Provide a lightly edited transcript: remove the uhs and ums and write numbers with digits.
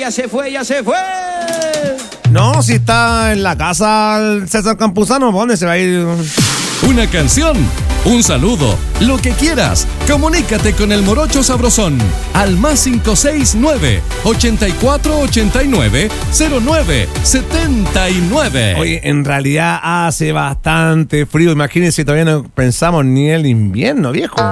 ya se fue, ya se fue. No, si está en la casa el César Campuzano, ¿por dónde se va a ir? Una canción, un saludo, lo que quieras. Comunícate con el Morocho Sabrosón al +569 8489 0979. Oye, en realidad hace bastante frío. Imagínense, todavía no pensamos ni el invierno, viejo.